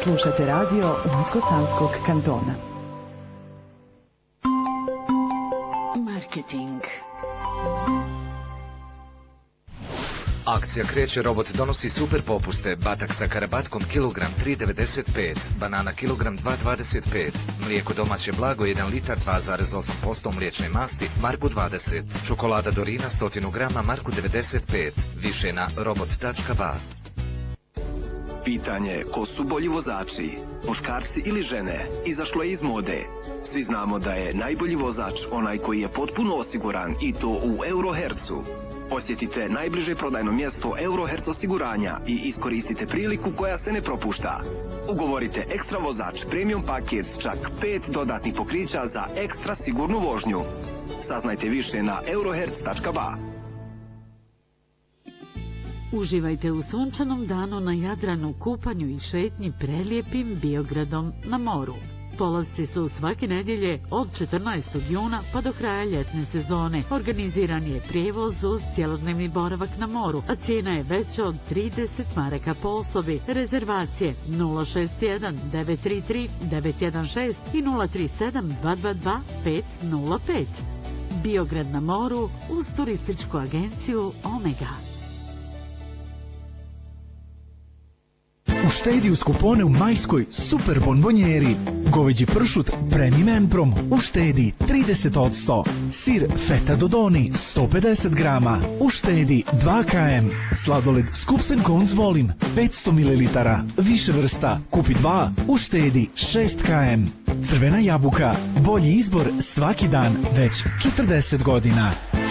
Slušate radio Unsko-Sanskog kantona. Marketing. Akcija Kreće robot donosi super popuste. Batak sa karabatkom kilogram 3,95, banana kilogram 2,25, mlijeko domaće blago 1 litar 2,8% mliječne masti marku 20, čokolada Dorina 100 grama marku 95, više na robot.ba. Pitanje ko su bolji vozači, muškarci ili žene, izašlo je iz mode. Svi znamo da je najbolji vozač onaj koji je potpuno osiguran i to u Eurohercu. Posjetite najbliže prodajno mjesto Euroherc osiguranja i iskoristite priliku koja se ne propušta. Ugovorite ekstra vozač premium paket s čak 5 dodatnih pokrića za ekstra sigurnu vožnju. Saznajte više na euroherc.ba. Uživajte u sunčanom danu na Jadranu, kupanju i šetnji prelijepim Biogradom na moru. Polasci su svake nedjelje od 14. juna pa do kraja ljetne sezone. Organiziran je prijevoz uz cjelodnevni boravak na moru, a cijena je veća od 30 maraka po osobi. Rezervacije 061 933 916 i 037 222 505. Biograd na moru uz turističku agenciju Omega. Uštedi uz kupone u majskoj super bonbonjeri. Goveđi pršut Premium Emprom uštedi 30%. Sir Feta Dodoni 150 grama uštedi 2 km. Sladoled Scoops & Cones Volim 500 ml. Više vrsta, kupi 2, uštedi 6 km. Crvena jabuka, bolji izbor svaki dan već 40 godina.